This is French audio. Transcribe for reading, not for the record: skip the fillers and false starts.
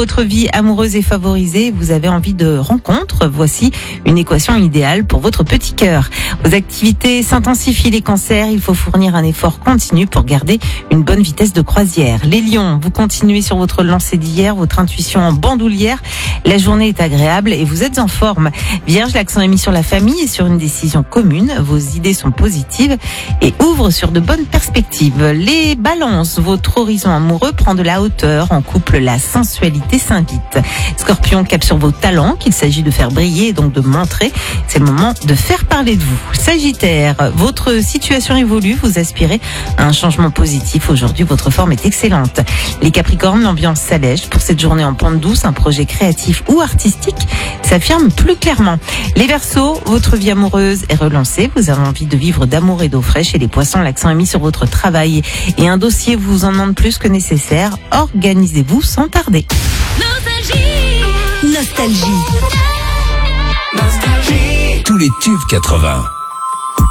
votre vie amoureuse est favorisée, vous avez envie de rencontres, voici une équation idéale pour votre petit cœur. Vos activités s'intensifient, les cancers, il faut fournir un effort continu pour garder une bonne vitesse de croisière. Les lions, vous continuez sur votre lancée d'hier, votre intuition en bandoulière, la journée est agréable et vous êtes en forme. Vierge, l'accent est mis sur la famille et sur une décision commune, vos idées sont positives et ouvrent sur de bonnes perspectives. Les balances, votre horizon amoureux prend de la hauteur, en couple la sensualité s'invite. Scorpion, cap sur vos talents qu'il s'agit de faire briller et donc de montrer, c'est le moment de faire parler de vous. Sagittaire, votre situation évolue, vous aspirez à un changement positif. Aujourd'hui, votre forme est excellente. Les Capricornes, l'ambiance s'allège. Pour cette journée en pente douce, un projet créatif ou artistique s'affirme plus clairement. Les Verseaux, votre vie amoureuse est relancée. Vous avez envie de vivre d'amour et d'eau fraîche. Et les Poissons, l'accent est mis sur votre travail et un dossier vous en demande plus que nécessaire. Organisez-vous sans tarder. Nostalgie. Tous les tubes 80.